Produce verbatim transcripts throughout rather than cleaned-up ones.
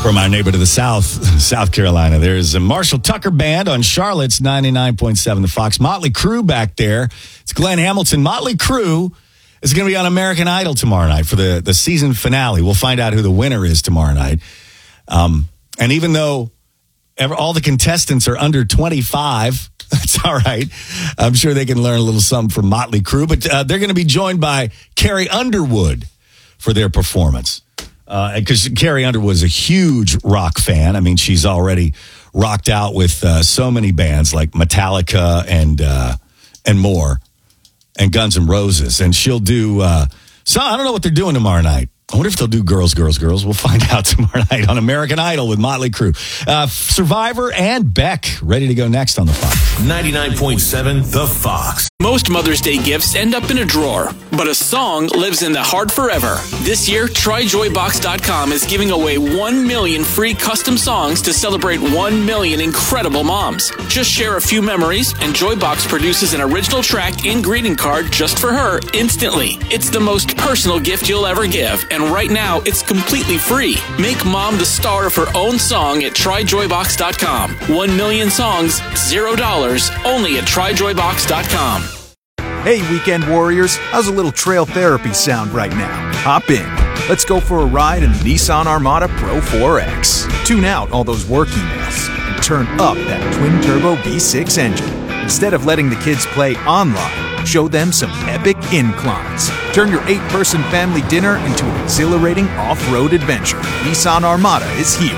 From our neighbor to the south, South Carolina, there's a Marshall Tucker Band on Charlotte's ninety-nine point seven The Fox. Motley Crue back there. It's Glenn Hamilton. Motley Crue is going to be on American Idol tomorrow night for the, the season finale. We'll find out who the winner is tomorrow night. Um, and even though ever, all the contestants are under twenty-five, that's all right. I'm sure they can learn a little something from Motley Crue. But uh, they're going to be joined by Carrie Underwood for their performance. Because uh, Carrie Underwood is a huge rock fan. I mean, she's already rocked out with uh, so many bands like Metallica and uh, and more, and Guns N' Roses. And she'll do, uh, so I don't know what they're doing tomorrow night. I wonder if they'll do Girls, Girls, Girls. We'll find out tomorrow night on American Idol with Motley Crue. Uh, Survivor and Beck ready to go next on The Fox. ninety-nine point seven The Fox. Most Mother's Day gifts end up in a drawer, but a song lives in the heart forever. This year, Try Joy Box dot com is giving away one million free custom songs to celebrate one million incredible moms. Just share a few memories, and Joybox produces an original track and greeting card just for her instantly. It's the most personal gift you'll ever give, and right now, it's completely free. Make mom the star of her own song at Try Joy Box dot com. One million songs, zero dollars, only at Try Joy Box dot com. Hey, weekend warriors, how's a little trail therapy sound right now? Hop in. Let's go for a ride in the Nissan Armada Pro four X. Tune out all those work emails and turn up that twin-turbo V six engine. Instead of letting the kids play online, show them some epic inclines. Turn your eight-person family dinner into an exhilarating off-road adventure. Nissan Armada is here.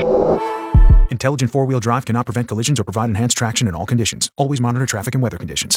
Intelligent four-wheel drive cannot prevent collisions or provide enhanced traction in all conditions. Always monitor traffic and weather conditions.